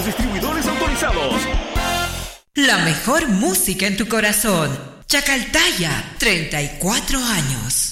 distribuidores autorizados. La mejor música en tu corazón. Chacaltaya, 34 años.